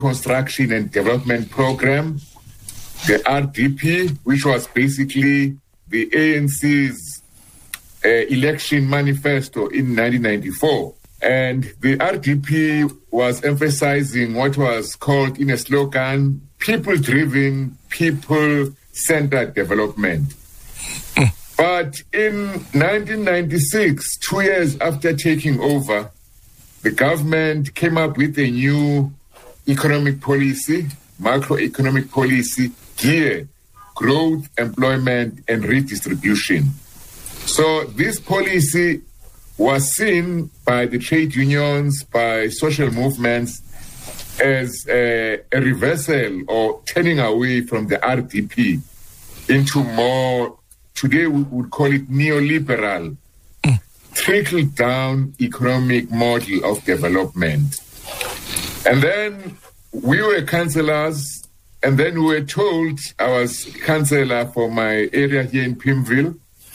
Reconstruction and Development Program, the RDP, which was basically the ANC's election manifesto in 1994. And the RDP was emphasizing what was called in a slogan, people-driven, people-centered development. But in 1996, 2 years after taking over, the government came up with a new economic policy, macroeconomic policy, geared growth, employment, and redistribution. So this policy was seen by the trade unions, by social movements, as a reversal or turning away from the RDP into more, today we would call it neoliberal, trickle-down economic model of development. And then we were councillors, and then we were told, I was councillor for my area here in Pimville,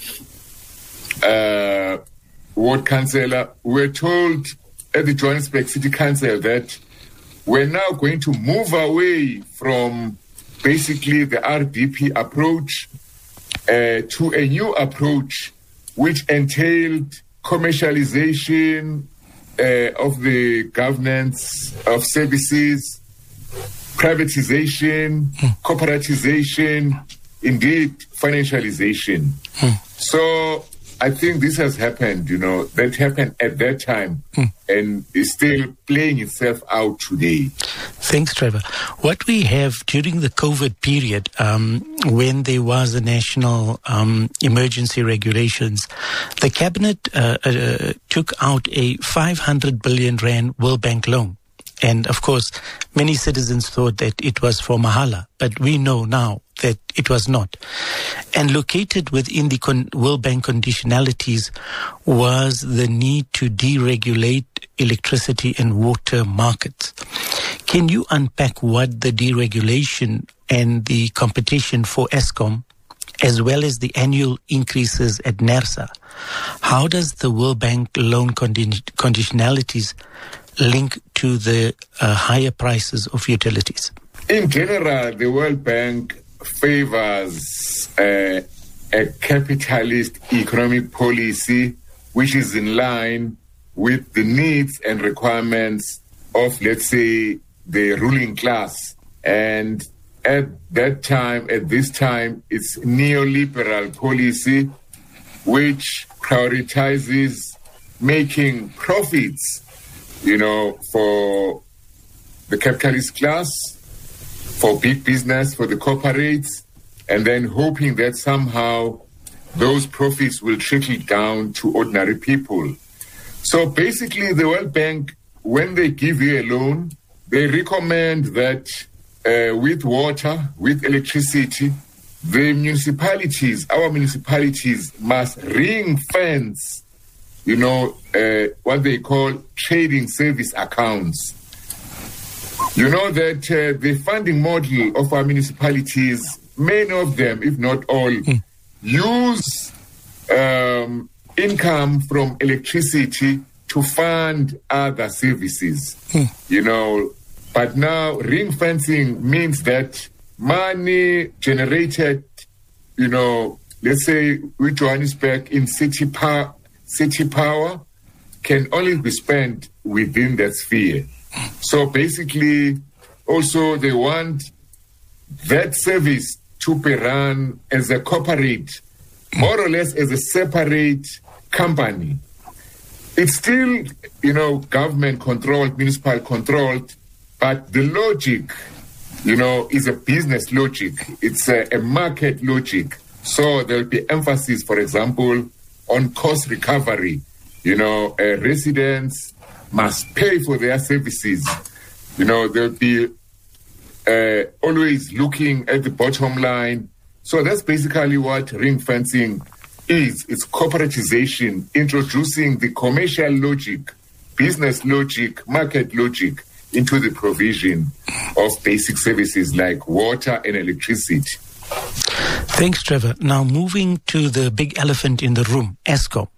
ward councillor, we were told at the Johannesburg City Council that we're now going to move away from basically the RDP approach to a new approach which entailed commercialization of the governance of services, privatization, corporatization, indeed financialization. So I think this has happened, that happened at that time and is still playing itself out today. Thanks, Trevor. What we have during the COVID period, when there was a national emergency regulations, the cabinet took out a 500 billion rand World Bank loan. And of course, many citizens thought that it was for Mahala, but we know now that it was not. And located within the World Bank conditionalities was the need to deregulate electricity and water markets. Can you unpack what the deregulation and the competition for Eskom, as well as the annual increases at NERSA, how does the World Bank loan conditionalities link to the higher prices of utilities? In general, the World Bank favors a capitalist economic policy which is in line with the needs and requirements of, let's say, the ruling class. And at this time, it's neoliberal policy which prioritizes making profits, for the capitalist class, for big business, for the corporates, and then hoping that somehow those profits will trickle down to ordinary people. So basically, the World Bank, when they give you a loan, they recommend that with water, with electricity, the municipalities, our municipalities must ring fence, what they call trading service accounts. You know that the funding model of our municipalities, many of them, if not all, use income from electricity to fund other services, But now ring fencing means that money generated, let's say with Johannesburg in city power can only be spent within that sphere. So basically, also they want that service to be run as a corporate, more or less as a separate company. It's still, government controlled, municipal controlled, but the logic, is a business logic. It's a market logic. So there'll be emphasis, for example, on cost recovery. Residents must pay for their services. They'll be always looking at the bottom line. So that's basically what ring fencing is. It's corporatization, introducing the commercial logic, business logic, market logic into the provision of basic services like water and electricity. Thanks, Trevor. Now moving to the big elephant in the room, Eskom.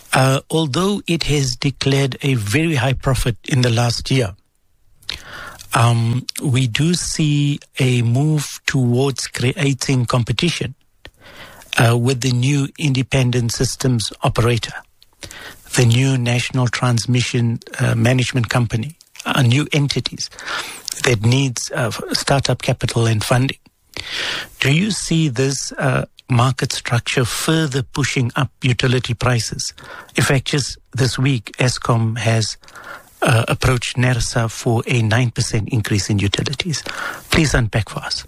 Although it has declared a very high profit in the last year, we do see a move towards creating competition with the new independent systems operator, the new National Transmission Management Company, new entities that needs startup capital and funding. Do you see this market structure further pushing up utility prices? In fact, just this week, Eskom has approached NERSA for a 9% increase in utilities. Please unpack for us.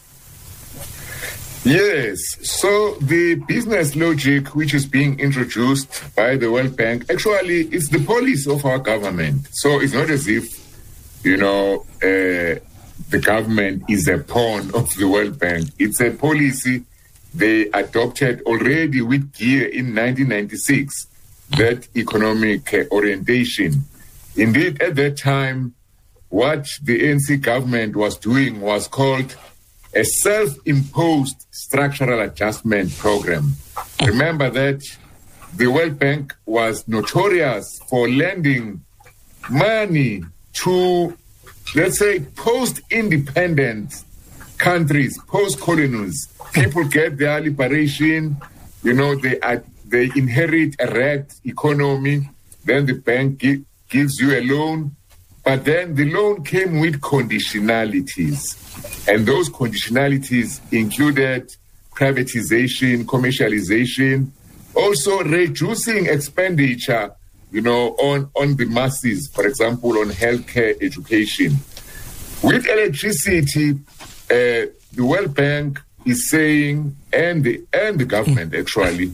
Yes, so the business logic which is being introduced by the World Bank, actually it's the policy of our government. So it's not as if, the government is a pawn of the World Bank. It's a policy they adopted already with GEAR in 1996, that economic orientation. Indeed, at that time, what the ANC government was doing was called a self-imposed structural adjustment program. Remember that the World Bank was notorious for lending money to, let's say, post-independent countries, post-colonies. People get their liberation, they inherit a red economy, then the bank gives you a loan, but then the loan came with conditionalities. And those conditionalities included privatization, commercialization, also reducing expenditure, on the masses, for example, on healthcare, education. With electricity, the World Bank is saying, and the government actually,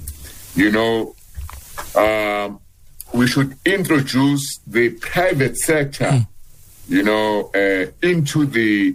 we should introduce the private sector, into the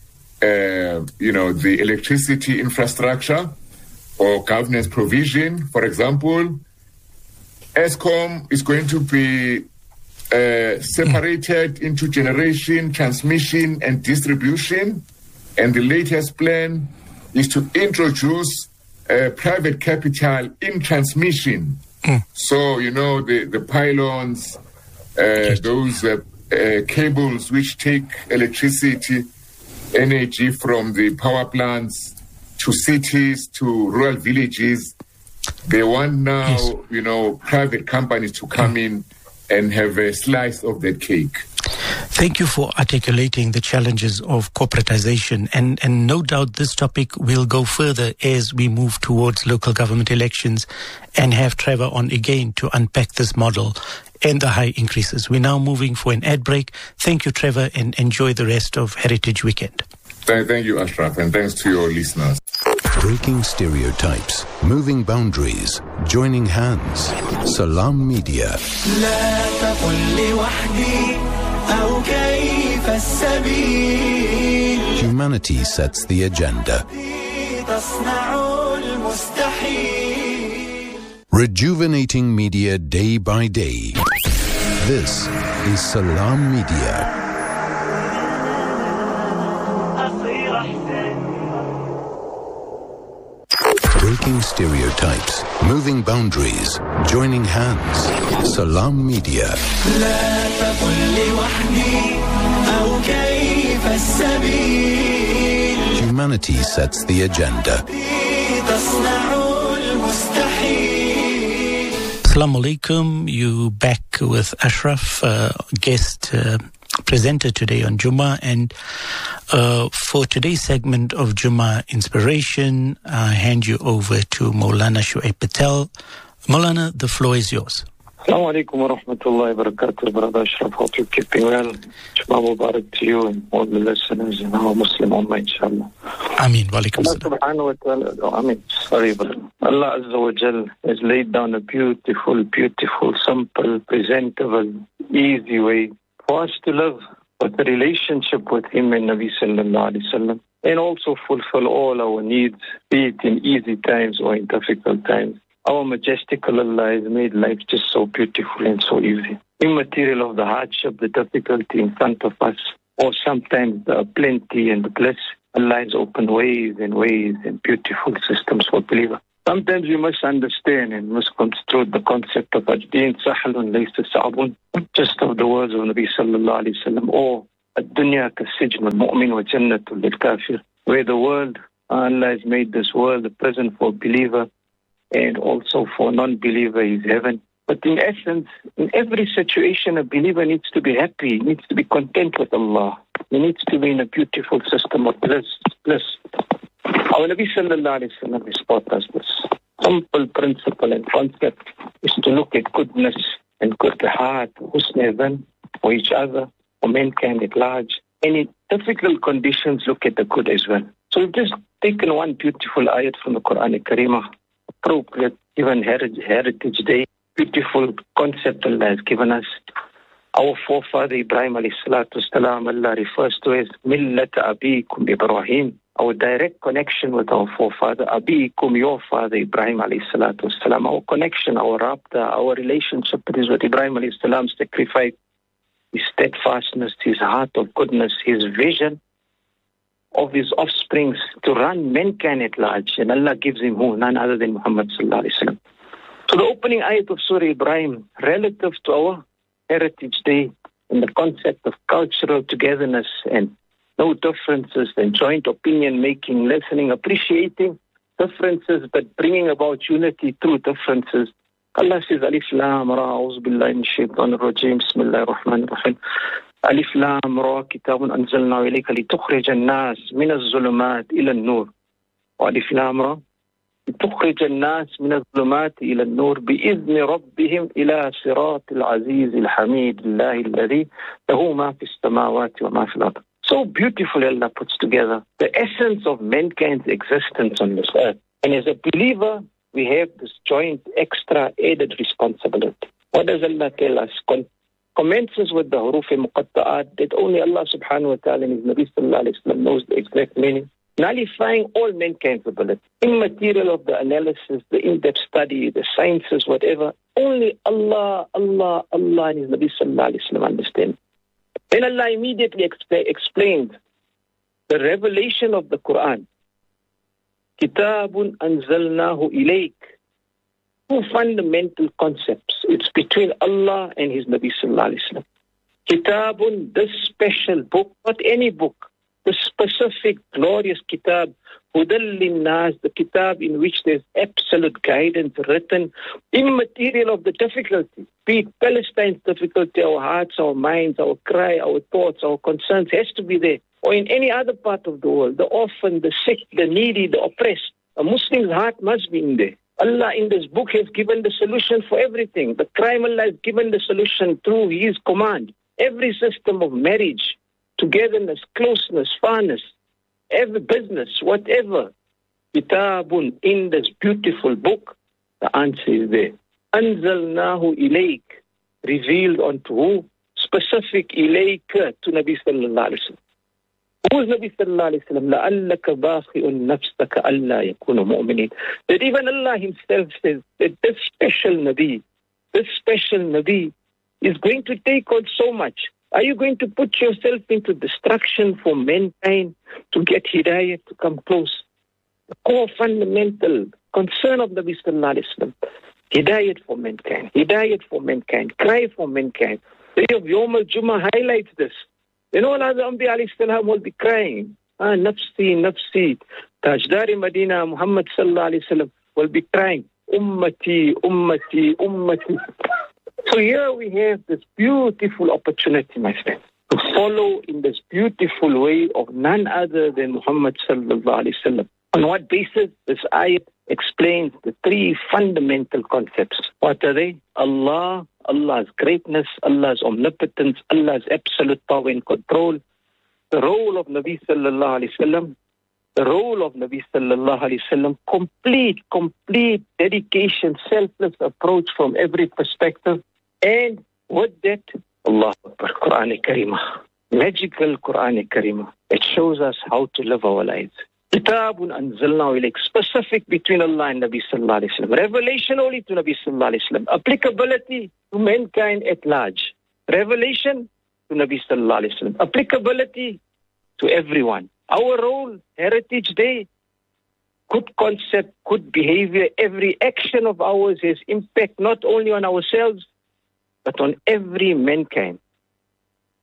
the electricity infrastructure or governance provision. For example, Eskom is going to be separated into generation, transmission, and distribution. And the latest plan is to introduce private capital in transmission. So, the pylons, those cables which take electricity, energy from the power plants to cities, to rural villages. They want now, private companies to come in and have a slice of that cake. Thank you for articulating the challenges of corporatization. And no doubt this topic will go further as we move towards local government elections and have Trevor on again to unpack this model and the high increases. We're now moving for an ad break. Thank you, Trevor, and enjoy the rest of Heritage Weekend. Thank you, Ashraf, and thanks to your listeners. Breaking stereotypes, moving boundaries, joining hands. Salam Media. Humanity sets the agenda. Rejuvenating media day by day. This is Salam Media. Breaking stereotypes, moving boundaries, joining hands. Salam Media. Humanity sets the agenda. Assalamu alaikum. You back with Ashraf, guest presenter today on Jummah. And for today's segment of Jummah Inspiration, I hand you over to Maulana Shuaib Patel. Maulana, the floor is yours. Assalamu alaikum wa rahmatullahi wa barakatuh, Brother Ashraf. Hope you're keeping well. Jummah Mubarak to you and all the listeners in our Muslim Ummah, inshallah. Ameen. Wa alaikum Allah subhanahu wa ta'ala, sorry, brother. Allah Azza wa Jal has laid down a beautiful, simple, presentable, easy way for us to live with a relationship with Him and Nabi sallallahu alaihi wasallam, and also fulfill all our needs, be it in easy times or in difficult times. Our majestical Allah has made life just so beautiful and so easy. Immaterial of the hardship, the difficulty in front of us, or sometimes the plenty and the bliss, Allah has opened ways and beautiful systems for believers. Sometimes we must understand and misconstrue the concept of Ajdeen Sahlun Laysa Sa'bun, just of the words of Nabi sallallahu alaihi wasallam, or الدنيا كالسجن والمؤمن وجنة للكافر. Where the world, Allah has made this world a prison for believer and also for non-believer is heaven. But in essence, in every situation, a believer needs to be happy, needs to be content with Allah. He needs to be in a beautiful system of bliss. Our Nabi sallallahu alayhi wa sallam has taught us this simple principle and concept is to look at goodness and good heart, husn for each other, for mankind at large. Any difficult conditions, look at the good as well. So we've just taken one beautiful ayat from the Quran Kareemah, appropriate given Heritage Day, beautiful concept Allah has given us. Our forefather Ibrahim alayhi salatu wasalam, Allah refers to as Millat Abikum Ibrahim, our direct connection with our forefather, Abikum, your father Ibrahim alayhi salatu wasalam, our connection, our rabta, our relationship is with Ibrahim alayhi salam's sacrifice, his steadfastness, his heart of goodness, his vision of his offsprings to run mankind at large. And Allah gives him who? None other than Muhammad sallallahu alayhi wa sallam. So the opening ayat of Surah Ibrahim, relative to our Heritage Day and the concept of cultural togetherness and no differences and joint opinion making, listening, appreciating differences, but bringing about unity through differences. Allah says, Alif Lam Ra, A'udhu Billahi Minash Shaitanir Rajim, Bismillahir Rahmanir Rahim. Alif Lam Ra, Kitabun Anzalnahu Ilayka Litukhrijan Nas Min Az-Zulumat Ila An-Nur. Alif Lam Ra, لتخرج الناس من الظلمات إلى النور بإذن ربهم إلى صراط العزيز الحميد الله الذي له ما في السماوات وما في الأرض. So beautifully Allah puts together the essence of mankind's existence on this earth. And as a believer, we have this joint, extra, added responsibility. What does Allah tell us? Commences with the huruf muqatta'at that only Allah subhanahu wa ta'ala and His Nabi sallallahu alayhi wa sallam knows the exact meaning. Nullifying all mankind's ability. Immaterial of the analysis, the in-depth study, the sciences, whatever. Only Allah and His Nabi sallallahu alayhi wa sallam understand. Then Allah immediately explained the revelation of the Quran. Kitabun anzalnahu ilayk. Two fundamental concepts. It's between Allah and His Nabi sallallahu alayhi wa sallam. Kitabun, this special book, not any book. The specific, glorious kitab, Hudal Linnas, the kitab in which there's absolute guidance written, immaterial of the difficulty, be it Palestine's difficulty, our hearts, our minds, our cry, our thoughts, our concerns, has to be there. Or in any other part of the world, the orphan, the sick, the needy, the oppressed, a Muslim's heart must be in there. Allah in this book has given the solution for everything. The crime, Allah has given the solution through His command. Every system of marriage, togetherness, closeness, fairness, every business, whatever. Kitabun, in this beautiful book, the answer is there. Anzalnahu ilayk, revealed unto who? Specific ilayka, to Nabi sallallahu alayhi wa sallam. Who is Nabi sallallahu alayhi wa sallam? لَعَلَّكَ بَاخِئٌ نَفْسَكَ أَلَّا يَكُونَ مُؤْمِنِينَ. That even Allah Himself says that this special Nabi is going to take on so much. Are you going to put yourself into destruction for mankind to get hidayah to come close? The core fundamental concern of Nabi sallallahu alayhi wa sallam. Hidayat for mankind, cry for mankind. The day of Yawm al-Jummah highlights this. Then all other Anbiya alayhi salam will be crying. Nafsi, Nafsi. Tajdari Madina, Muhammad sallallahu alayhi wa sallam will be crying. Ummati, Ummati, Ummati. So here we have this beautiful opportunity, my friend, to follow in this beautiful way of none other than Muhammad sallallahu alayhi wa sallam. On what basis? This ayat explains the three fundamental concepts. What are they? Allah, Allah's greatness, Allah's omnipotence, Allah's absolute power and control. The role of Nabi sallallahu alayhi wa sallam. The role of Nabi sallallahu alayhi wa sallam. Complete dedication, selfless approach from every perspective. And with that, Allah Akbar, Quran Kareemah, magical Quran Kareemah, it shows us how to live our lives. Kitabun anzalnahu ilayk, specific between Allah and Nabi sallallahu alayhi wa sallam. Revelation only to Nabi sallallahu alayhi wa sallam. Applicability to mankind at large. Revelation to Nabi sallallahu alayhi wa sallam. Applicability to everyone. Our role, Heritage Day, good concept, good behavior. Every action of ours has impact not only on ourselves, but on every mankind.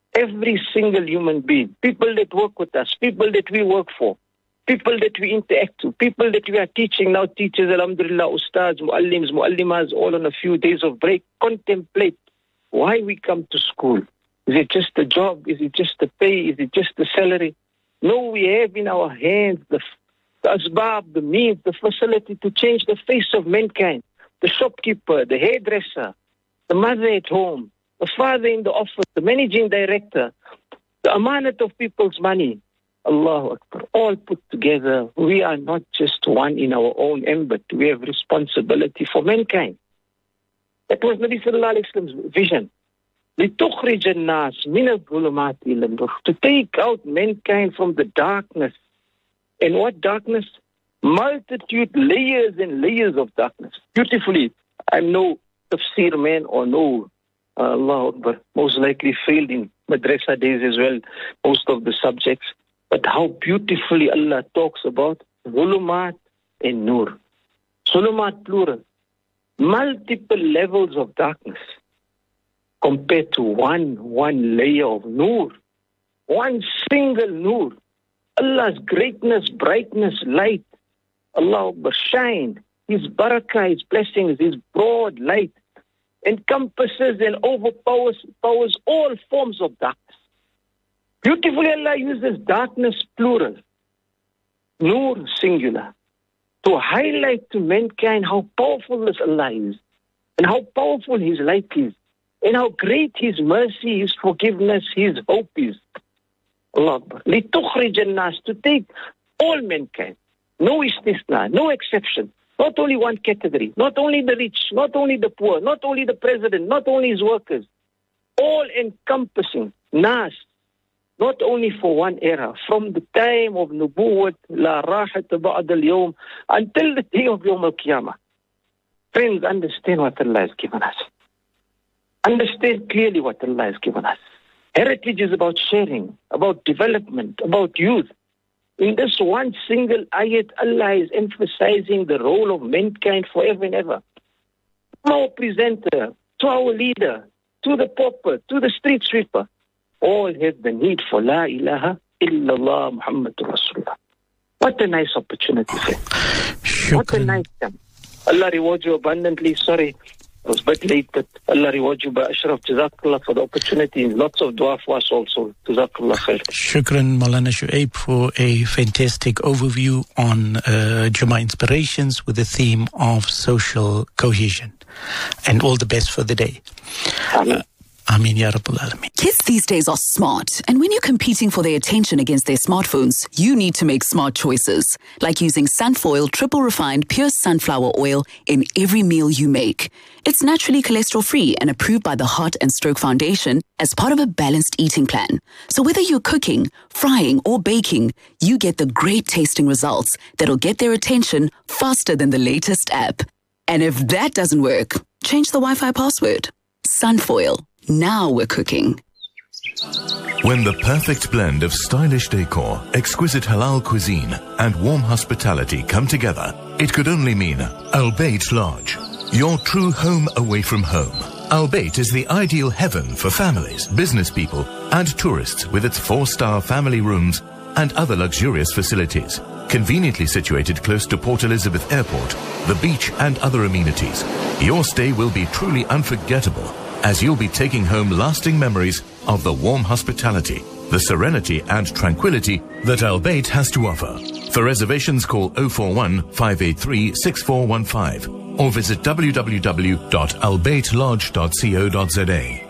Every single human being, people that work with us, people that we work for, people that we interact to, people that we are teaching now, teachers, alhamdulillah, ustads, muallims, muallimas, all on a few days of break, contemplate why we come to school. Is it just a job? Is it just the pay? Is it just the salary? No, we have in our hands the asbab, the means, the facility to change the face of mankind. The shopkeeper, the hairdresser, the mother at home, the father in the office, the managing director, the amanat of people's money. Allahu Akbar. All put together, we are not just one in our own ambit. We have responsibility for mankind. That was Nabi Sallallahu Alaihi Wasallam's vision. لِتُخْرِجَ النَّاسِ مِنَ الظُّلُمَاتِ إِلَى النُّورِ. To take out mankind from the darkness. And what darkness? Multitude, layers and layers of darkness. Beautifully, I'm no tafsir man or no, Allah Akbar, most likely failed in madrasa days as well, most of the subjects. But how beautifully Allah talks about zulumat and nur. Zulumat plural. Multiple levels of darkness compared to one layer of nur. One single nur. Allah's greatness, brightness, light. Allah Akbar, shine. His barakah, His blessings, His broad light encompasses and overpowers all forms of darkness. Beautifully, Allah uses darkness plural, nur singular, to highlight to mankind how powerful this Allah is, and how powerful His light is, and how great His mercy, His forgiveness, His hope is. Allah Akbar. لِتُخْرِجَ النَّاسِ, to take all mankind, no istisna, no exception, not only one category, not only the rich, not only the poor, not only the president, not only his workers, all encompassing, nas, not only for one era, from the time of Nubuwwat, la rahat ba'd al-yawm, until the day of Yawm al-Qiyamah. Friends, understand what Allah has given us. Understand clearly what Allah has given us. Heritage is about sharing, about development, about youth. In this one single ayat, Allah is emphasizing the role of mankind forever and ever. To our presenter, to our leader, to the pauper, to the street sweeper, all have the need for La ilaha illallah Muhammadur Rasulullah. What a nice opportunity. What a nice time. Allah reward you abundantly. Sorry, I was a bit late, but Allah reward you by Ashraf. Jazakallah for the opportunity. Lots of dua for us also. Jazakallah khair. Shukran, Maulana Shuaib, for a fantastic overview on Jummah Inspirations with the theme of social cohesion. And all the best for the day. Ameen Ya Rabbal Alameen. Kids these days are smart, and when you're competing for their attention against their smartphones, you need to make smart choices, like using Sunfoil triple refined pure sunflower oil in every meal you make. It's naturally cholesterol-free and approved by the Heart and Stroke Foundation as part of a balanced eating plan. So whether you're cooking, frying, or baking, you get the great tasting results that'll get their attention faster than the latest app. And if that doesn't work, change the Wi-Fi password. Sunfoil. Now we're cooking. When the perfect blend of stylish decor, exquisite halal cuisine, and warm hospitality come together, it could only mean Al Bayt Lodge, your true home away from home. Al Bayt is the ideal heaven for families, business people, and tourists with its 4-star family rooms and other luxurious facilities. Conveniently situated close to Port Elizabeth Airport, the beach, and other amenities, your stay will be truly unforgettable, as you'll be taking home lasting memories of the warm hospitality, the serenity and tranquility that Al Bayt has to offer. For reservations, call 041 583 6415 or visit www.albaytlodge.co.za.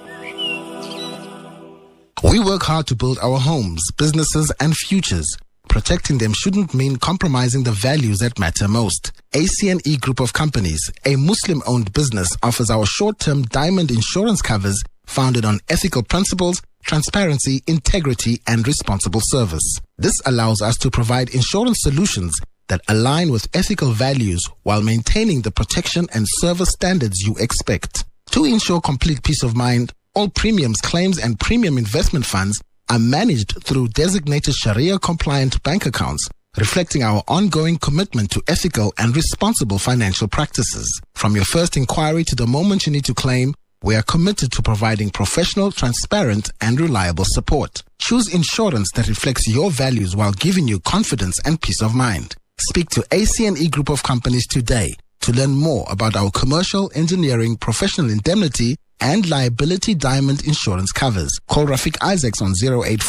We work hard to build our homes, businesses, and futures. Protecting them shouldn't mean compromising the values that matter most. ACNE Group of Companies, a Muslim-owned business, offers our short-term diamond insurance covers founded on ethical principles, transparency, integrity, and responsible service. This allows us to provide insurance solutions that align with ethical values while maintaining the protection and service standards you expect. To ensure complete peace of mind, all premiums, claims, and premium investment funds are managed through designated Sharia-compliant bank accounts, reflecting our ongoing commitment to ethical and responsible financial practices. From your first inquiry to the moment you need to claim, we are committed to providing professional, transparent, and reliable support. Choose insurance that reflects your values while giving you confidence and peace of mind. Speak to ACNE Group of Companies today to learn more about our commercial, engineering, professional indemnity, and liability diamond insurance covers. Call Rafik Isaacs on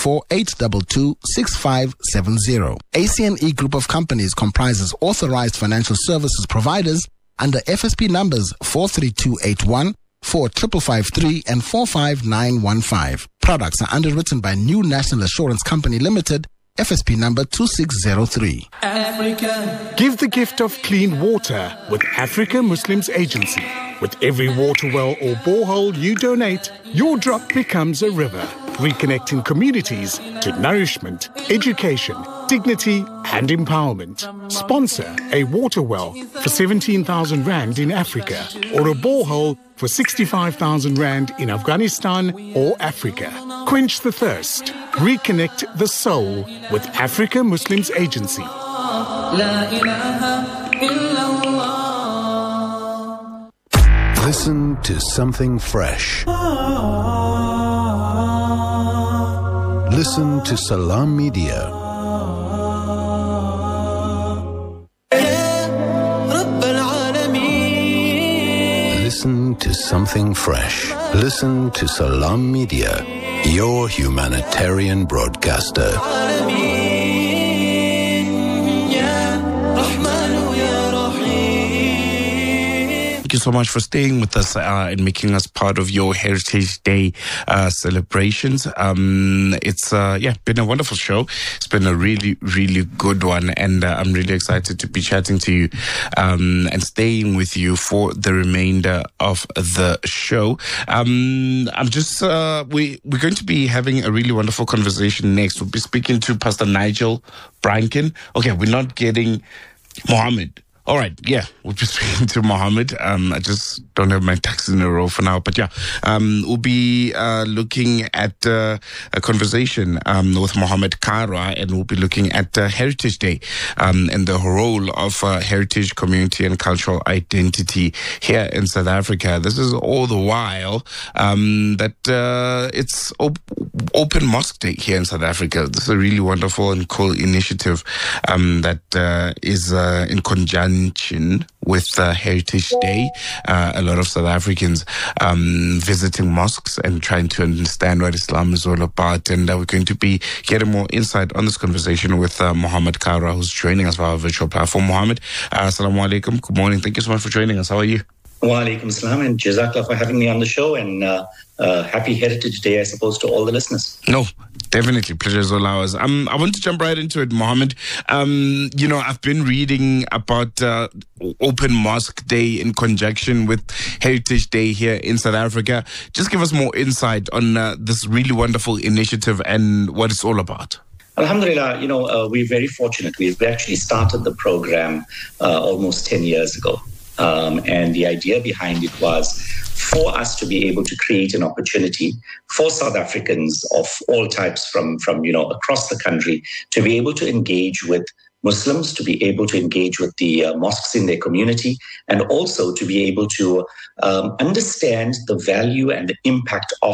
084-822-6570. ACNE Group of Companies comprises authorized financial services providers under FSP numbers 43281, 4553 and 45915. Products are underwritten by New National Assurance Company Limited, FSP number 2603. Africa. Give the gift of clean water with Africa Muslims Agency. With every water well or borehole you donate, your drop becomes a river, reconnecting communities to nourishment, education, dignity and empowerment. Sponsor a water well for 17,000 Rand in Africa or a borehole for 65,000 Rand in Afghanistan or Africa. Quench the thirst. Reconnect the soul with Africa Muslims Agency. Listen to something fresh. Listen to Salam Media. Listen to something fresh. Listen to Salam Media, your humanitarian broadcaster. Thank you so much for staying with us and making us part of your Heritage Day celebrations. It's been a wonderful show. It's been a really, really good one, and I'm really excited to be chatting to you and staying with you for the remainder of the show. We're going to be having a really wonderful conversation next. We'll be speaking to Pastor Nigel Branken. Okay, we're not getting Mohammed. All right, yeah, we'll be speaking to Mohammed. I just don't have my ducks in a row for now. But we'll be looking at a conversation with Mohammed Kara, and we'll be looking at Heritage Day and the role of heritage, community, and cultural identity here in South Africa. This is all the while that it's Open Mosque Day here in South Africa. This is a really wonderful and cool initiative that is in conjunction with Heritage Day. A lot of South Africans visiting mosques and trying to understand what Islam is all about. And we're going to be getting more insight on this conversation with Mohammed Kara, who's joining us via our virtual platform. Mohammed, assalamu alaikum. Good morning. Thank you so much for joining us. How are you? Wa alaikum salam, and jazakallah for having me on the show, and happy Heritage Day, I suppose, to all the listeners. No, definitely. Pleasure is all ours. I want to jump right into it, Mohammed. I've been reading about Open Mosque Day in conjunction with Heritage Day here in South Africa. Just give us more insight on this really wonderful initiative and what it's all about. Alhamdulillah, we're very fortunate. We've actually started the program almost 10 years ago. And the idea behind it was for us to be able to create an opportunity for South Africans of all types from across the country to be able to engage with Muslims, to be able to engage with the mosques in their community, and also to be able to understand the value and the impact of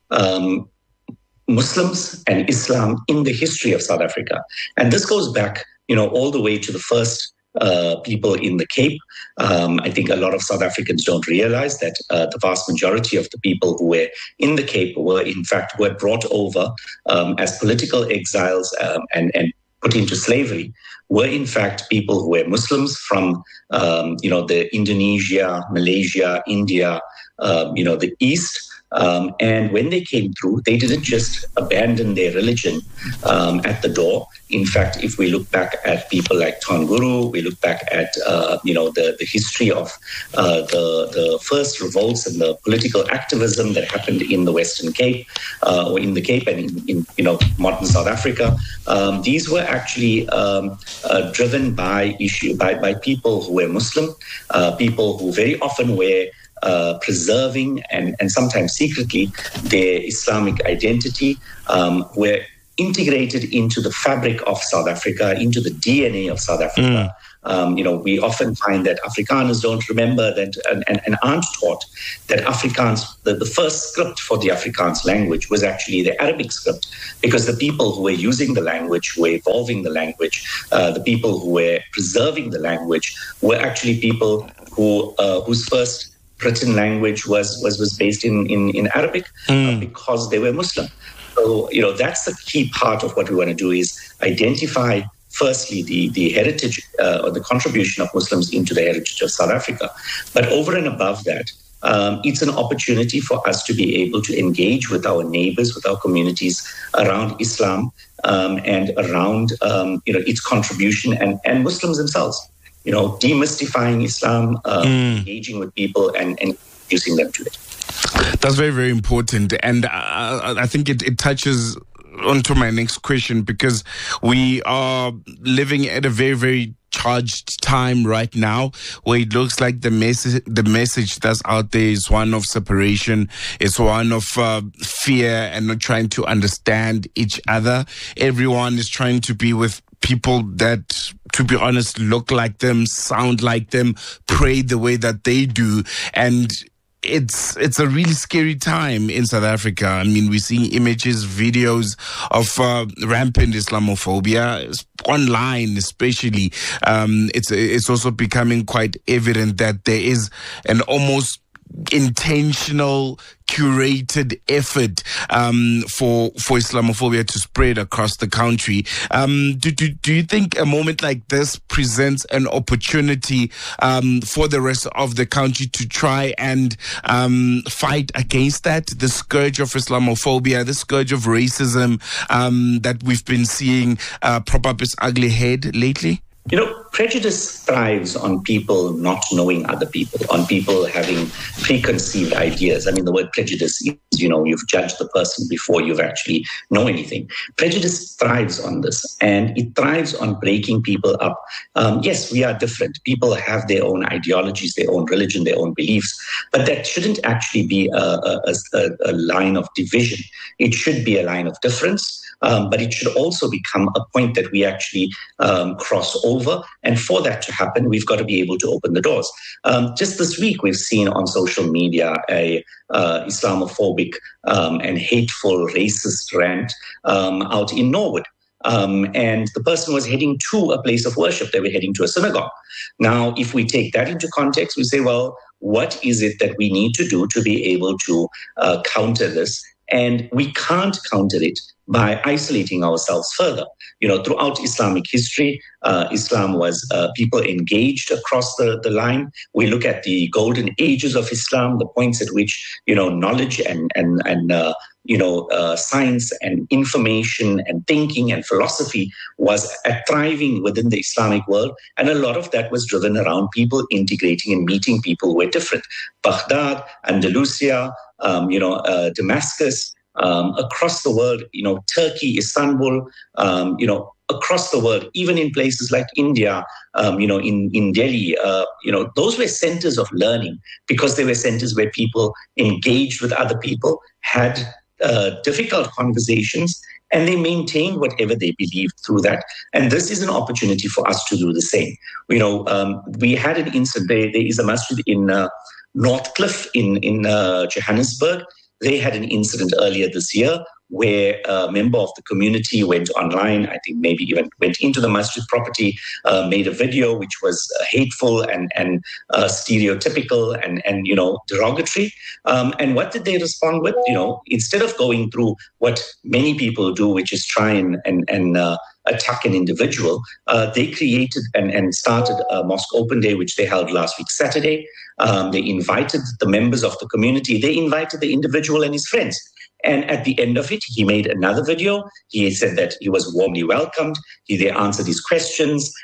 Muslims and Islam in the history of South Africa. And this goes back, all the way to the first people in the Cape. I think a lot of South Africans don't realize that the vast majority of the people who were in the Cape were brought over as political exiles and put into slavery, were in fact people who were Muslims from the Indonesia, Malaysia, India, the East. And when they came through, they didn't just abandon their religion at the door. In fact, if we look back at people like Tonguru, we look back at the history of the first revolts and the political activism that happened in the Western Cape, or in the Cape and in modern South Africa, these were actually driven by people who were Muslim, people who very often were preserving and sometimes secretly their Islamic identity, were integrated into the fabric of South Africa, into the DNA of South Africa, We often find that Afrikaners don't remember that and aren't taught that Afrikaans, the first script for the Afrikaans language was actually the Arabic script, because the people who were using the language, who were evolving the language, the people who were preserving the language were actually people whose first written language was based in Arabic because they were Muslim. So, that's the key part of what we want to do, is identify, firstly, the heritage or the contribution of Muslims into the heritage of South Africa. But over and above that, it's an opportunity for us to be able to engage with our neighbors, with our communities around Islam and around, its contribution and Muslims themselves. Demystifying Islam, engaging with people and introducing them to it. That's very, very important. And I think it touches onto my next question, because we are living at a very, very charged time right now, where it looks like the message that's out there is one of separation. It's one of fear and not trying to understand each other. Everyone is trying to be with people that, to be honest, look like them, sound like them, pray the way that they do. And it's a really scary time in South Africa. I mean, we're seeing images, videos of rampant Islamophobia online, especially. It's also becoming quite evident that there is an almost intentional, curated effort for Islamophobia to spread across the country. Do you think a moment like this presents an opportunity for the rest of the country to try and fight against that, the scourge of Islamophobia, the scourge of racism that we've been seeing prop up its ugly head lately? Prejudice thrives on people not knowing other people, on people having preconceived ideas. I mean, the word prejudice is, you've judged the person before you've actually know anything. Prejudice thrives on this, and it thrives on breaking people up. Yes, we are different. People have their own ideologies, their own religion, their own beliefs, but that shouldn't actually be a line of division. It should be a line of difference. But it should also become a point that we actually cross over. And for that to happen, we've got to be able to open the doors. Just this week, we've seen on social media a Islamophobic and hateful racist rant out in Norwood. And the person was heading to a place of worship. They were heading to a synagogue. Now, if we take that into context, we say, well, what is it that we need to do to be able to counter this? And we can't counter it by isolating ourselves further. Throughout Islamic history, Islam was people engaged across the line. We look at the golden ages of Islam, the points at which, knowledge and science and information and thinking and philosophy was thriving within the Islamic world. And a lot of that was driven around people integrating and meeting people who were different. Baghdad, Andalusia, Damascus, across the world, Turkey, Istanbul, across the world, even in places like India, in Delhi, those were centers of learning, because they were centers where people engaged with other people, had difficult conversations, and they maintained whatever they believed through that. And this is an opportunity for us to do the same. We had an incident. There is a masjid in Northcliffe in Johannesburg. They had an incident earlier this year where a member of the community went online, I think maybe even went into the masjid property, made a video which was hateful and stereotypical and derogatory. And what did they respond with? Instead of going through what many people do, which is try and attack an individual, they created and started a mosque open day, which they held last week, Saturday. They invited the members of the community. They invited the individual and his friends. And at the end of it, he made another video. He said that he was warmly welcomed. They answered his questions.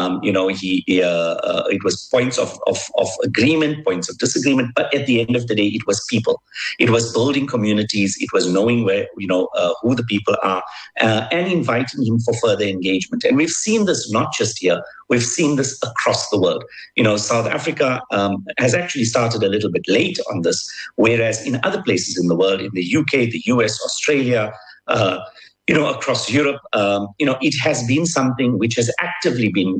It was points of agreement, points of disagreement. But at the end of the day, it was people. It was building communities. It was knowing where, who the people are and inviting him for further engagement. And we've seen this not just here. We've seen this across the world. South Africa has actually started a little bit late on this, whereas in other places in the world, in the UK, the US, Australia, across Europe, it has been something which has actively been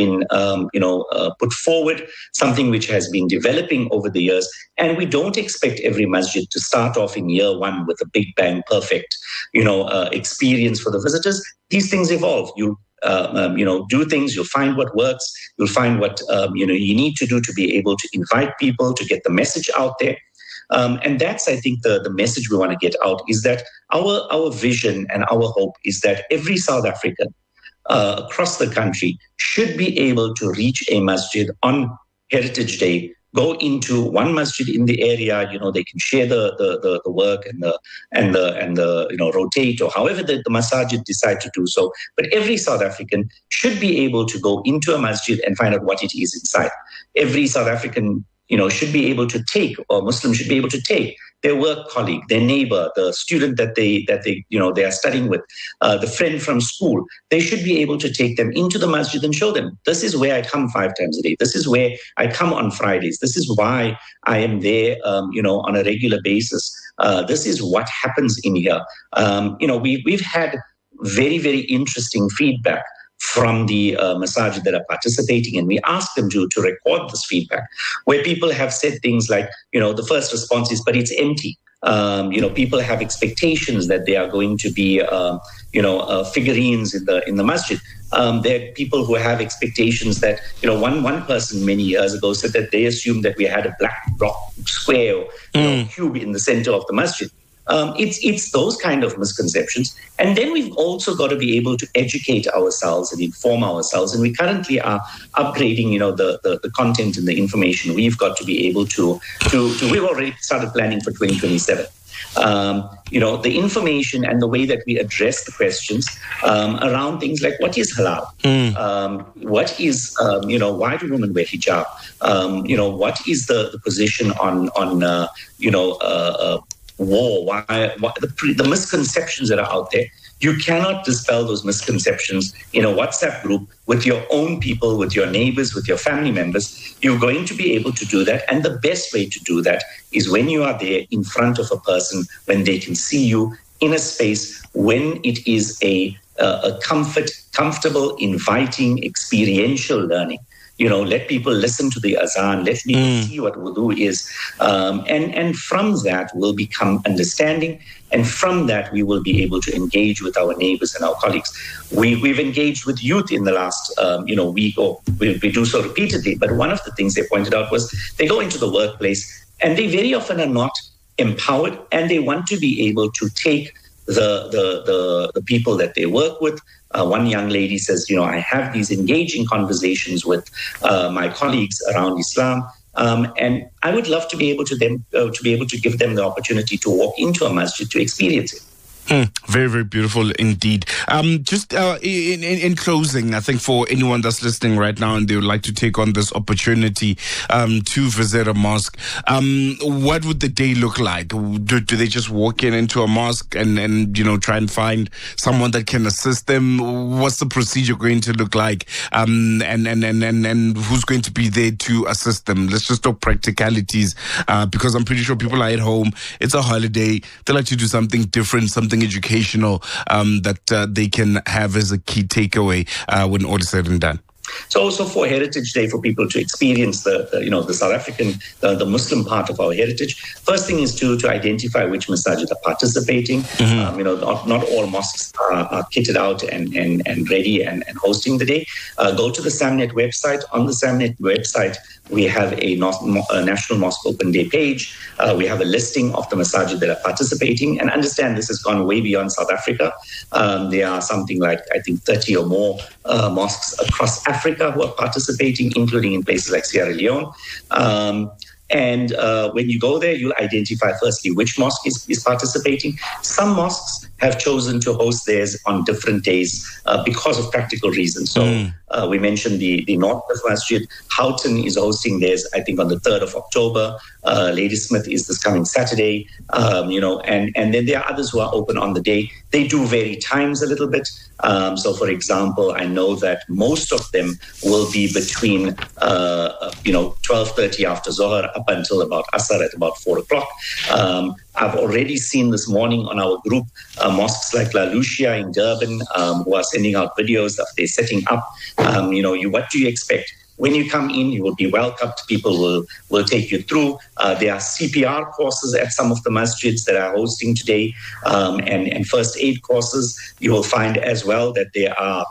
put forward, something which has been developing over the years. And we don't expect every masjid to start off in year one with a big bang, perfect, experience for the visitors. These things evolve. You do things, you'll find what works, you'll find what, you need to do to be able to invite people, to get the message out there. And that's, I think, the message we want to get out is that our vision and our hope is that every South African across the country should be able to reach a masjid on Heritage Day, go into one masjid in the area. They can share the work and the rotate, or however the masajid decide to do so. But every South African should be able to go into a masjid and find out what it is inside. Every South African should be able to take, or Muslim should be able to take their work colleague, their neighbor, the student that they are studying with, the friend from school. They should be able to take them into the masjid and show them, this is where I come 5 times a day. This is where I come on Fridays. This is why I am there, on a regular basis. This is what happens in here. We've had very, very interesting feedback from the masajid that are participating, and we ask them to record this feedback, where people have said things like, the first response is, but it's empty. People have expectations that they are going to be, figurines in the masjid. There are people who have expectations that, one person many years ago said that they assumed that we had a black rock square or cube in the center of the masjid. It's those kind of misconceptions. And then we've also got to be able to educate ourselves and inform ourselves. And we currently are upgrading, the content and the information. We've got to be able to we've already started planning for 2027. The information and the way that we address the questions around things like what is halal, what is, why do women wear hijab, what is the position on war, why the misconceptions that are out there. You cannot dispel those misconceptions in a WhatsApp group with your own people, with your neighbors, with your family members. You're going to be able to do that. And the best way to do that is when you are there in front of a person, when they can see you in a space, when it is a comfortable, inviting, experiential learning. Let people listen to the azan, let people see what wudu is. And from that will become understanding. And from that, we will be able to engage with our neighbors and our colleagues. We've engaged with youth in the last, week, or we do so repeatedly. But one of the things they pointed out was they go into the workplace and they very often are not empowered, and they want to be able to take the people that they work with. One young lady says, I have these engaging conversations with my colleagues around Islam, and I would love to be able to give them the opportunity to walk into a masjid to experience it. Very, very beautiful indeed. Just in closing, I think for anyone that's listening right now and they would like to take on this opportunity to visit a mosque, what would the day look like? Do they just walk into a mosque and try and find someone that can assist them? What's the procedure going to look like? And who's going to be there to assist them? Let's just talk practicalities, because I'm pretty sure people are at home. It's a holiday. They like to do something different, something educational that they can have as a key takeaway when all is said and done. So also for Heritage Day, for people to experience the South African, the Muslim part of our heritage, first thing is to identify which masajid are participating. Not all mosques are kitted out and ready and hosting the day. Go to the SAMNet website. On the SAMNet website, we have a National Mosque Open Day page. We have a listing of the masajid that are participating. And understand this has gone way beyond South Africa. There are something like, I think, 30 or more mosques across Africa who are participating, including in places like Sierra Leone. And when you go there, you'll identify firstly which mosque is participating. Some mosques have chosen to host theirs on different days because of practical reasons. So We mentioned the North Masjid. Houghton is hosting theirs, I think, on the 3rd of October. Ladysmith is this coming Saturday, and then there are others who are open on the day. They do vary times a little bit. So, for example, I know that most of them will be between, 12:30 after Zohar up until about Asr at about 4 o'clock. I've already seen this morning on our group mosques like La Lucia in Durban who are sending out videos of their setting up. What do you expect? When you come in, you will be welcomed. People will take you through. There are CPR courses at some of the masjids that are hosting today, and first aid courses. You will find as well that there are,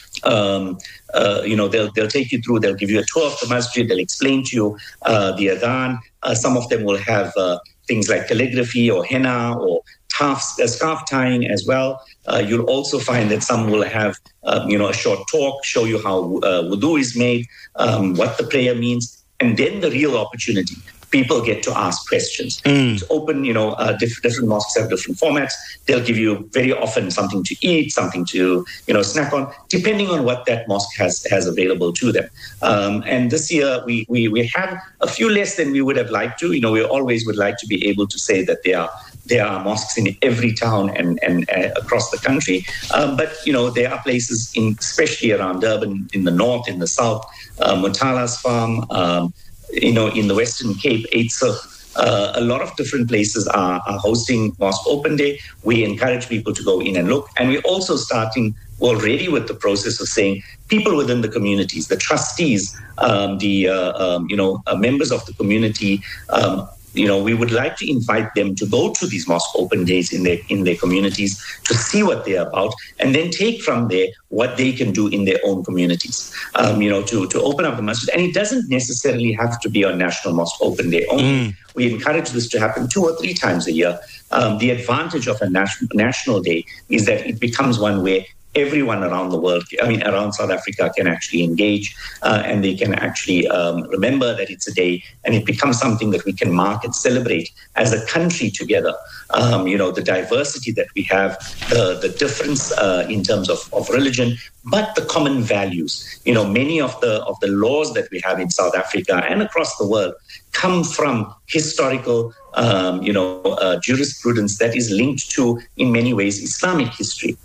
they'll take you through. They'll give you a tour of the masjid. They'll explain to you the adhan. Some of them will have things like calligraphy or henna or scarf tying as well. You'll also find that some will have, a short talk, show you how wudu is made, what the prayer means, and then the real opportunity. People get to ask questions. It's open, different mosques have different formats. They'll give you very often something to eat, something to, snack on, depending on what that mosque has available to them. And this year, we have a few less than we would have liked to. We always would like to be able to say that there are mosques in every town and across the country. But, there are places, especially around Durban, in the north, in the south, Mutala's Farm, in the Western Cape, a lot of different places are hosting Mosque Open Day. We encourage people to go in and look. And we're also starting already with the process of saying people within the communities, the trustees, members of the community, we would like to invite them to go to these Mosque Open Days in their communities to see what they're about, and then take from there what they can do in their own communities, to open up the masjid. And it doesn't necessarily have to be on National Mosque Open Day only. We encourage this to happen 2 or 3 times a year. The advantage of a national day is that it becomes one where everyone around the world, around South Africa, can actually engage and they can actually remember that it's a day, and it becomes something that we can mark and celebrate as a country together. The diversity that we have, the difference in terms of religion, but the common values. Many of the laws that we have in South Africa and across the world come from historical jurisprudence that is linked to, in many ways, Islamic history.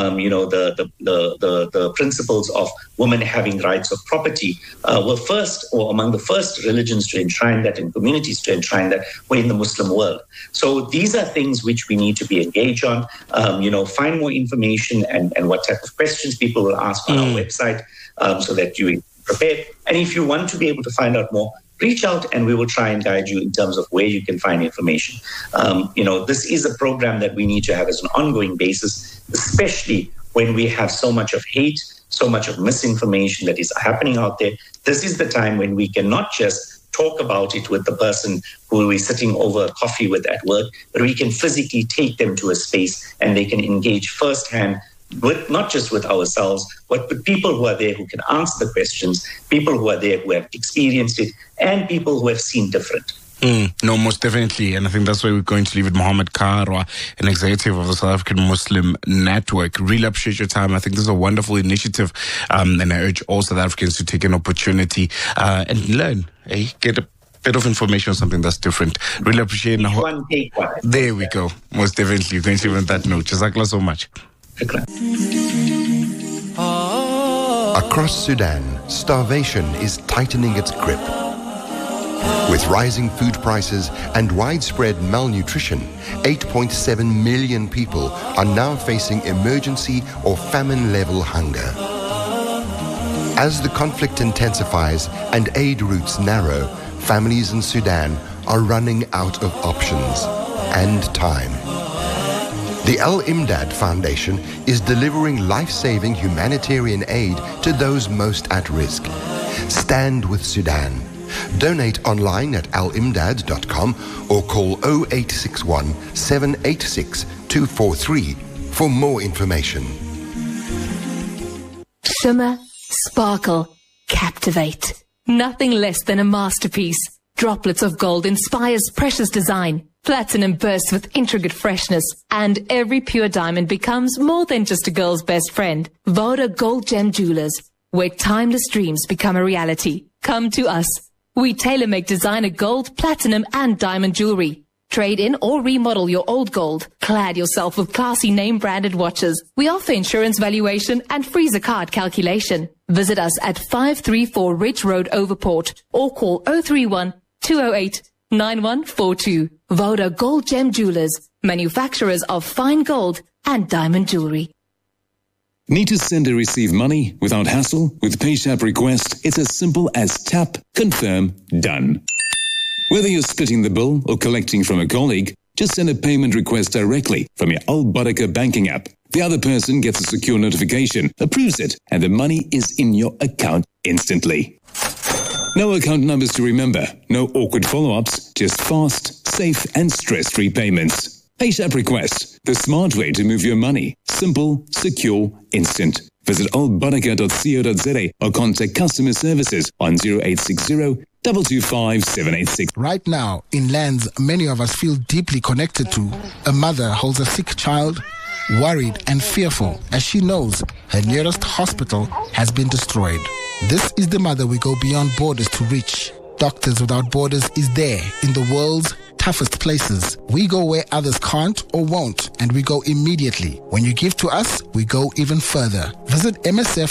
The principles of women having rights of property were first, or among the first religions to enshrine that, and communities to enshrine that, were in the Muslim world. So these are things which we need to be engaged on, find more information and what type of questions people will ask on our website so that you prepare. And if you want to be able to find out more, reach out and we will try and guide you in terms of where you can find information. This is a program that we need to have as an ongoing basis, especially when we have so much of hate, so much of misinformation that is happening out there. This is the time when we can not just talk about it with the person who we're sitting over a coffee with at work, but we can physically take them to a space and they can engage firsthand with, not just with ourselves, but with people who are there who can answer the questions, people who are there who have experienced it, and people who have seen different. No, most definitely. And I think that's why we're going to leave it. Mohammed Karwa, an executive of the South African Muslim Network. Really appreciate your time. I think this is a wonderful initiative. And I urge all South Africans to take an opportunity and learn, get a bit of information on something that's different. Really appreciate it. One take one. There we go. Most definitely. We're going to leave on that note. Jazakallah so much. Across Sudan, starvation is tightening its grip. With rising food prices and widespread malnutrition, 8.7 million people are now facing emergency or famine-level hunger. As the conflict intensifies and aid routes narrow, families in Sudan are running out of options and time. The Al-Imdad Foundation is delivering life-saving humanitarian aid to those most at risk. Stand with Sudan. Donate online at alimdad.com or call 0861 786 243 for more information. Shimmer, sparkle, captivate. Nothing less than a masterpiece. Droplets of gold inspires precious design. Platinum bursts with intricate freshness, and every pure diamond becomes more than just a girl's best friend. Voda Gold Gem Jewelers. where timeless dreams become a reality. Come to us. We tailor-make designer gold, platinum and diamond jewelry. Trade in or remodel your old gold. Clad yourself with classy name-branded watches. We offer insurance valuation and Freezer card calculation. Visit us at 534 Ridge Road, Overport, or call 031 208 9142. Voda Gold Gem Jewelers, manufacturers of fine gold and diamond jewelry. Need to send or receive money without hassle? With PayShap Request, it's as simple as tap, confirm, done. Whether you're splitting the bill or collecting from a colleague, just send a payment request directly from your Al Barakah banking app. The other person gets a secure notification, approves it, and the money is in your account instantly. No account numbers to remember, no awkward follow-ups, just fast, safe, and stress-free payments. PayShap Request, the smart way to move your money. Simple, secure, instant. Visit albarakah.co.za or contact customer services on 0860 225 786. Right now, in lands many of us feel deeply connected to, a mother holds a sick child, worried and fearful as she knows her nearest hospital has been destroyed. This is the mother we go beyond borders to reach. Doctors Without Borders is there in the world's toughest places. We go where others can't or won't, and we go immediately. When you give to us, we go even further. Visit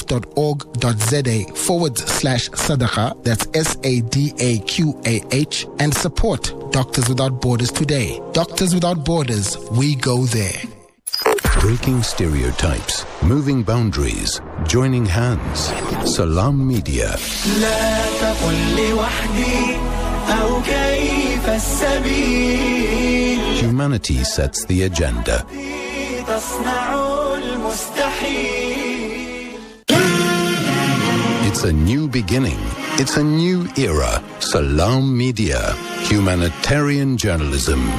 msf.org.za/sadaqa, that's SADAQAH, and support Doctors Without Borders today. Doctors Without Borders, we go there. Breaking stereotypes, moving boundaries, joining hands. Salam Media. Humanity sets the agenda. It's a new beginning. It's a new era. Salam Media. Humanitarian journalism.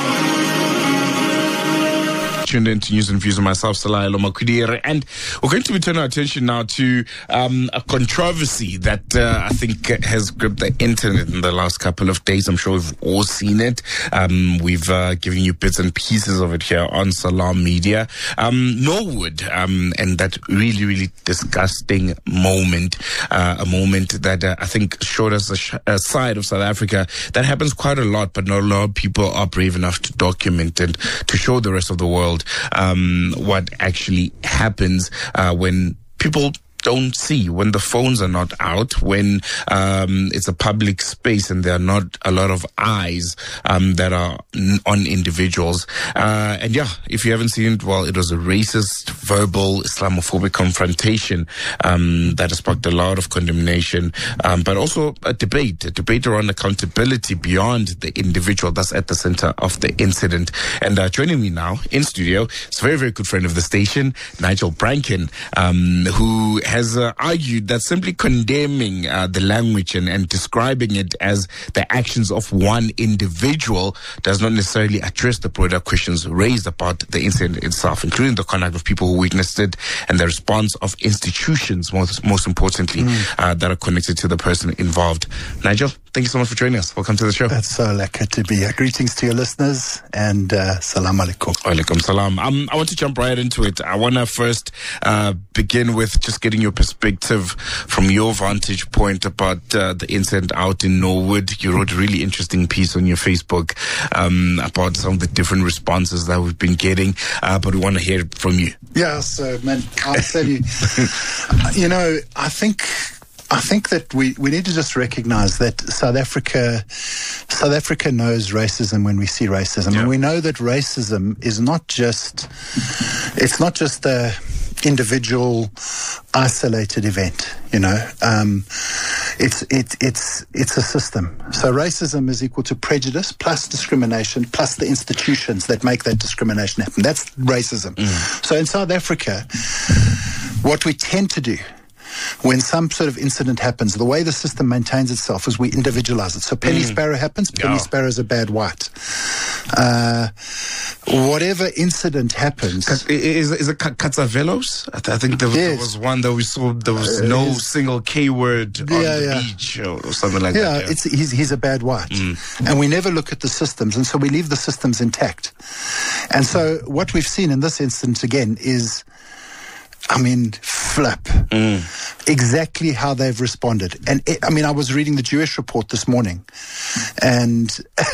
Tuned into News and Views of myself, Salah Lomakudire, and we're going to be turning our attention now to a controversy that I think has gripped the internet in the last couple of days. I'm sure we've all seen it. We've given you bits and pieces of it here on Salam Media. Norwood, and that really, really disgusting moment, a moment that I think showed us a side of South Africa that happens quite a lot, but not a lot of people are brave enough to document and to show the rest of the world what actually happens when people don't see, when the phones are not out, when it's a public space and there are not a lot of eyes that are on individuals. And yeah, if you haven't seen it, well, it was a racist, verbal, Islamophobic confrontation that has sparked a lot of condemnation, but also a debate around accountability beyond the individual that's at the center of the incident. And joining me now in studio is a very, very good friend of the station, Nigel Branken, who has argued that simply condemning the language and describing it as the actions of one individual does not necessarily address the broader questions raised about the incident itself, including the conduct of people who witnessed it and the response of institutions, most importantly, that are connected to the person involved. Nigel, thank you so much for joining us. Welcome to the show. That's so lekker to be here. Greetings to your listeners and salam alaikum. Alaikum salam. I want to jump right into it. I want to first begin with just getting your perspective from your vantage point about the incident out in Norwood. You wrote a really interesting piece on your Facebook about some of the different responses that we've been getting, but we want to hear it from you. Yeah, so man, I'll tell you, I think that we need to just recognize that South Africa knows racism when we see racism. Yeah. And we know that racism is not just a individual isolated event, it's a system. So racism is equal to prejudice plus discrimination plus the institutions that make that discrimination happen. That's racism. So in South Africa, what we tend to do when some sort of incident happens, the way the system maintains itself is we individualize it. So Penny Sparrow happens, Penny Sparrow is a bad white. Whatever incident happens. Is it Katzavelos? I think there was one that we saw, there was no single K word on the beach or something like that. Yeah, he's a bad white. And we never look at the systems, and so we leave the systems intact. And so what we've seen in this instance again is, flip. exactly how they've responded. And I was reading the Jewish Report this morning, and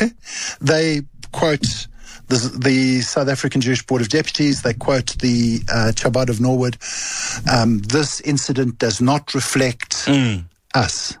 they quote the South African Jewish Board of Deputies. They quote the Chabad of Norwood. This incident does not reflect us.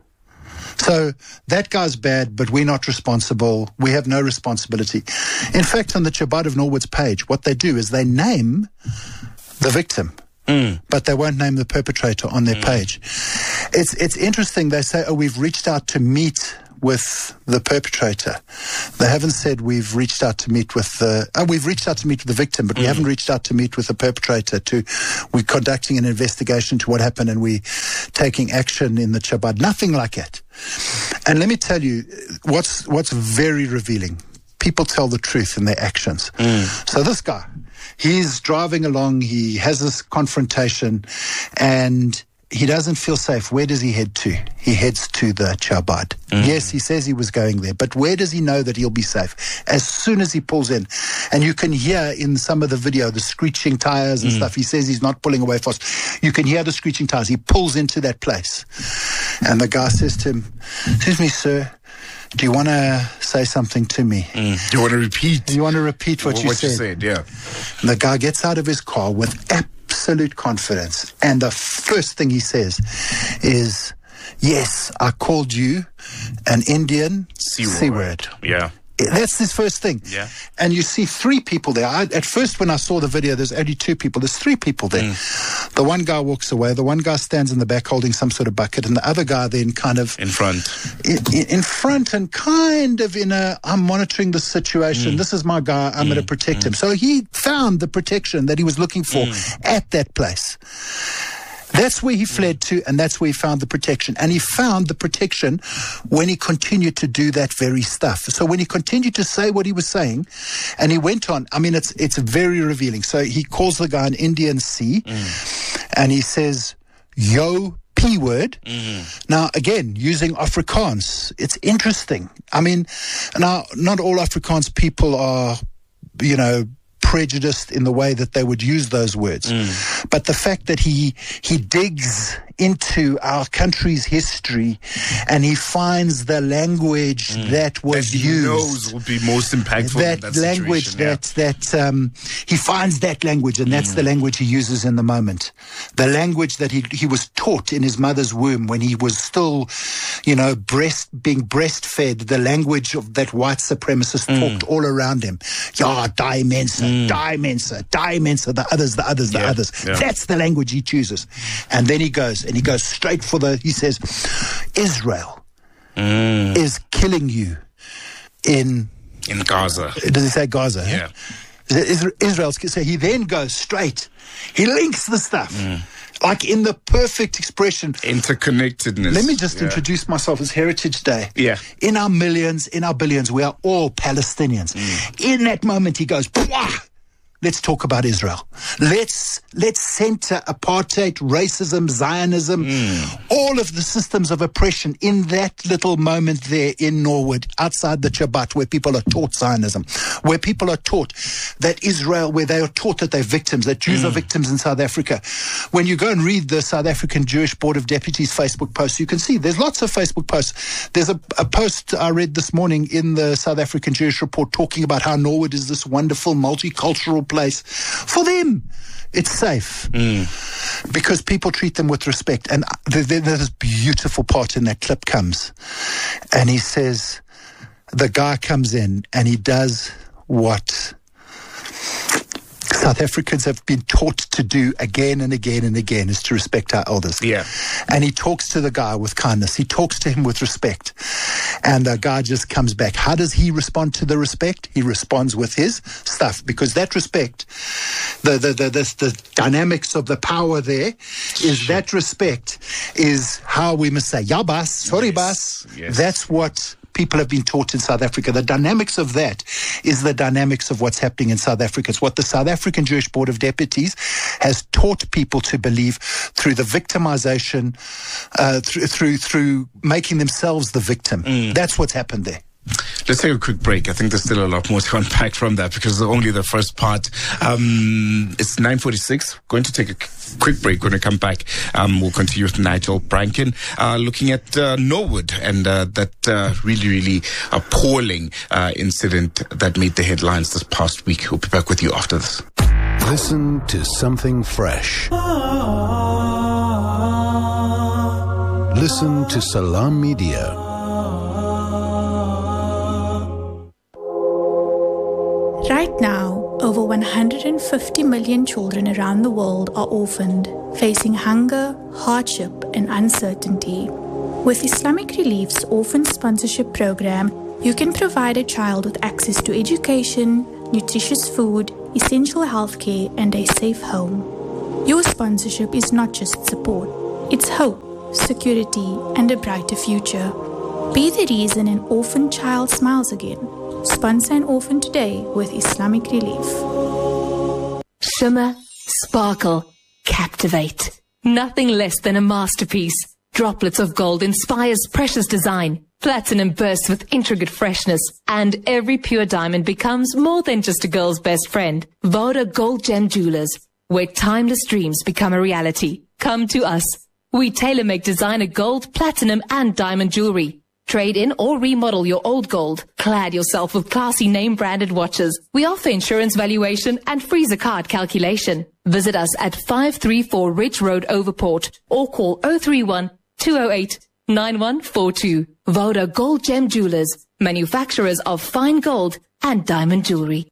So that guy's bad, but we're not responsible. We have no responsibility. In fact, on the Chabad of Norwood's page, what they do is they name the victim, but they won't name the perpetrator on their page. It's interesting. They say, we've reached out to meet with the perpetrator. They haven't said we've reached out to meet with we've reached out to meet with the victim, but we haven't reached out to meet with the perpetrator. We're conducting an investigation to what happened, and we're taking action in the Chabad. Nothing like it. And let me tell you what's very revealing. People tell the truth in their actions. So this guy, he's driving along, he has this confrontation, and he doesn't feel safe. Where does he head to? He heads to the Chabad. Yes, he says he was going there, but where does he know that he'll be safe? As soon as he pulls in. And you can hear in some of the video the screeching tires and stuff. He says he's not pulling away fast. You can hear the screeching tires. He pulls into that place. And the guy says to him, "Excuse me, sir, do you want to say something to me?" Do you want to repeat? Do you want to repeat what you said? You said, yeah. And the guy gets out of his car with absolute confidence, and the first thing he says is, "Yes, I called you an Indian C-word." Yeah. That's his first thing. Yeah. And you see three people there. At first, when I saw the video, there's only two people. There's three people there. The one guy walks away. The one guy stands in the back holding some sort of bucket. And the other guy then kind of... in front. In front and kind of in a, I'm monitoring the situation. This is my guy. I'm going to protect him. So he found the protection that he was looking for at that place. That's where he fled to, and that's where he found the protection. And he found the protection when he continued to do that very stuff. So when he continued to say what he was saying, and he went on, it's very revealing. So he calls the guy an Indian C, and he says, "Yo, P word." Now, again, using Afrikaans, it's interesting. Now, not all Afrikaans people are, prejudiced in the way that they would use those words. But the fact that he digs into our country's history and he finds the language that was used. He knows will be most impactful in that language situation. He finds that language, and that's the language he uses in the moment. The language that he was taught in his mother's womb when he was still, being breastfed, the language of that white supremacist talked all around him. Yeah, die Mensa, die Mensa, die Mensa, the others. Yeah. That's the language he chooses. And then he goes straight for he says, Israel is killing you in Gaza. Does he say Gaza? Yeah. Israel's, so he then goes straight. He links the stuff. Like in the perfect expression. Interconnectedness. Let me just introduce myself. It's Heritage Day. Yeah. In our millions, in our billions, we are all Palestinians. In that moment, he goes, "Pwah! Let's talk about Israel. Let's center apartheid, racism, Zionism, all of the systems of oppression in that little moment there in Norwood, outside the Chabad, where people are taught Zionism, where people are taught that Israel, where they are taught that they're victims, that Jews are victims in South Africa. When you go and read the South African Jewish Board of Deputies Facebook posts, you can see there's lots of Facebook posts. There's a post I read this morning in the South African Jewish Report talking about how Norwood is this wonderful multicultural place. For them, it's safe because people treat them with respect. And there's this beautiful part in that clip comes, and he says, the guy comes in and he does what South Africans have been taught to do again and again and again, is to respect our elders. Yeah. And he talks to the guy with kindness. He talks to him with respect. And the guy just comes back. How does he respond to the respect? He responds with his stuff, because that respect, the dynamics of the power there is that respect is how we must say, "Ya bas, sorry bas." Yes. That's what people have been taught in South Africa. The dynamics of that is the dynamics of what's happening in South Africa. It's what the South African Jewish Board of Deputies has taught people to believe through the victimization, through making themselves the victim. That's what's happened there. Let's take a quick break. I think there's still a lot more to unpack from that because only the first part. It's 9:46. Going to take a quick break. When we come back, we'll continue with Nigel Branken, looking at Norwood and that really appalling incident that made the headlines this past week. We'll be back with you after this. Listen to something fresh. Listen to Salam Media. Right now, over 150 million children around the world are orphaned, facing hunger, hardship, and uncertainty. With Islamic Relief's Orphan Sponsorship Program, you can provide a child with access to education, nutritious food, essential healthcare, and a safe home. Your sponsorship is not just support, it's hope, security, and a brighter future. Be the reason an orphan child smiles again. Sponsor an orphan today with Islamic Relief. Shimmer, sparkle, captivate. Nothing less than a masterpiece. Droplets of gold inspires precious design. Platinum bursts with intricate freshness. And every pure diamond becomes more than just a girl's best friend. Voda Gold Gem Jewelers, where timeless dreams become a reality. Come to us. We tailor-make designer gold, platinum, and diamond jewelry. Trade in or remodel your old gold. Clad yourself with classy name-branded watches. We offer insurance valuation and freezer card calculation. Visit us at 534 Ridge Road, Overport, or call 031-208-9142. Voda Gold Gem Jewelers, manufacturers of fine gold and diamond jewelry.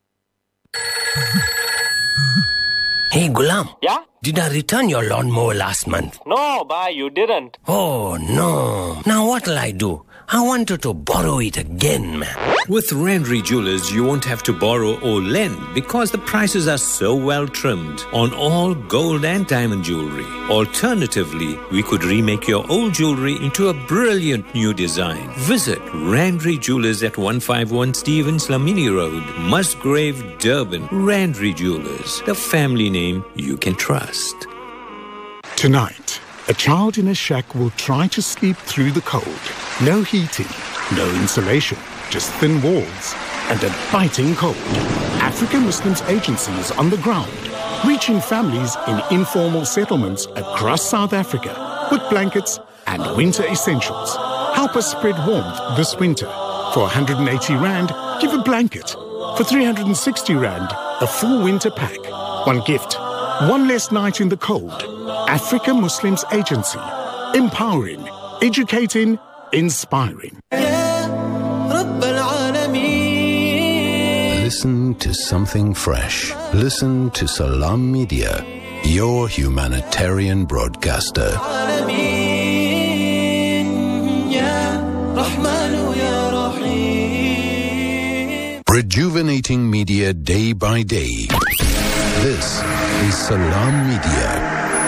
Hey, Gulam. Yeah? Did I return your lawnmower last month? No, bhai, you didn't. Oh, no. Now what'll I do? I wanted to borrow it again, man. With Randry Jewelers, you won't have to borrow or lend because the prices are so well trimmed on all gold and diamond jewelry. Alternatively, we could remake your old jewelry into a brilliant new design. Visit Randry Jewelers at 151 Stevens Lamini Road, Musgrave, Durban. Randry Jewelers, the family name you can trust. Tonight, a child in a shack will try to sleep through the cold. No heating, no insulation, just thin walls and a biting cold. African Muslims Agency is on the ground, reaching families in informal settlements across South Africa with blankets and winter essentials. Help us spread warmth this winter. For 180 Rand, give a blanket. For 360 Rand, a full winter pack. One gift, one less night in the cold. African Muslims Agency. Empowering, educating, inspiring. Listen to something fresh. Listen to Salam Media, your humanitarian broadcaster. Rejuvenating media day by day. This is Salam Media.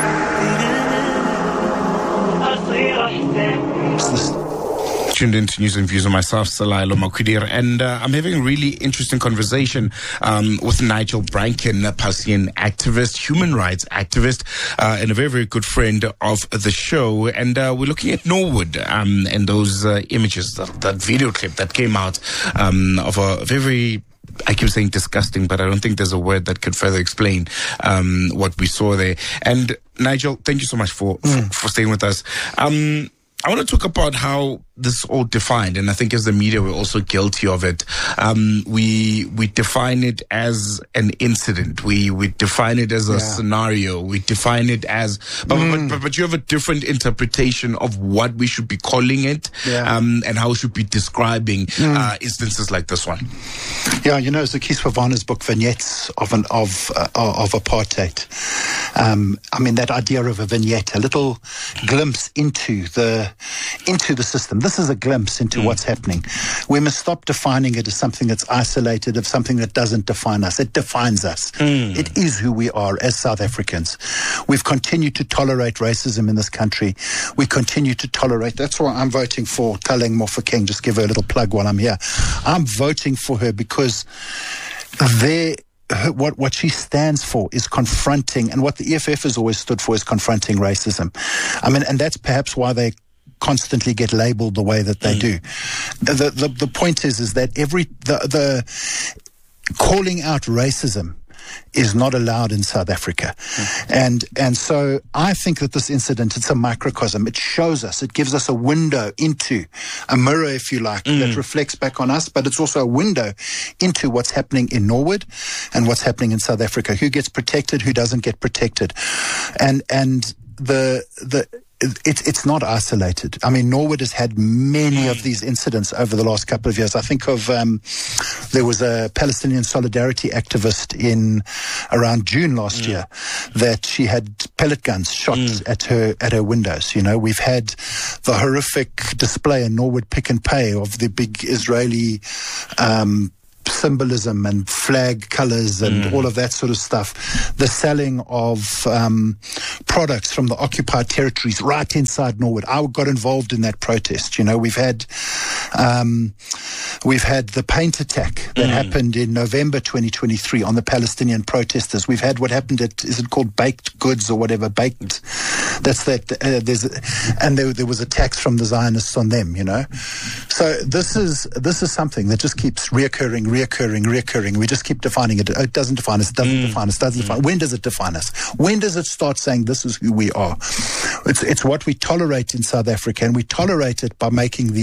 Tuned into News and Views on myself, Salailo Makwidir, and I'm having a really interesting conversation with Nigel Branken, a Palestinian activist, human rights activist, and a very, very good friend of the show. And we're looking at Norwood and those images, that video clip that came out of a very, I keep saying disgusting, but I don't think there's a word that could further explain what we saw there. And Nigel, thank you so much for staying with us. I want to talk about how this all defined, and I think as the media we're also guilty of it. We define it as an incident. We define it as a scenario. We define it as, but you have a different interpretation of what we should be calling it, and how we should be describing instances like this one. Yeah, you know, Zakis Favana's book Vignettes of Apartheid. I mean, that idea of a vignette, a little glimpse into the system. This is a glimpse into what's happening. We must stop defining it as something that's isolated, of something that doesn't define us. It defines us. It is who we are as South Africans. We've continued to tolerate racism in this country. We continue to tolerate. That's why I'm voting for Tlaleng Mofokeng. Just give her a little plug while I'm here. I'm voting for her because what she stands for is confronting, and what the EFF has always stood for is confronting racism. I mean, and that's perhaps why they constantly get labelled the way that they do. the point is that the calling out racism is not allowed in South Africa. And so I think that this incident, it's a microcosm. It shows us, it gives us a window into a mirror, if you like, that reflects back on us, but it's also a window into what's happening in Norwood and what's happening in South Africa. Who gets protected, who doesn't get protected. And it's not isolated. I mean, Norwood has had many of these incidents over the last couple of years. I think of there was a Palestinian solidarity activist in around June last year that she had pellet guns shot at her windows. You know, we've had the horrific display in Norwood Pick and Pay of the big Israeli symbolism and flag colors and all of that sort of stuff. The selling of products from the occupied territories right inside Norwood. I got involved in that protest. You know, we've had the paint attack that happened in November 2023 on the Palestinian protesters. We've had what happened at, is it called Baked Goods or whatever? Baked. That's that. There was attacks from the Zionists on them. You know, so this is something that just keeps reoccurring. We just keep defining it. It doesn't define us. It doesn't define us. Doesn't define. When does it define us? When does it start saying this is who we are? It's what we tolerate in South Africa, and we tolerate it by making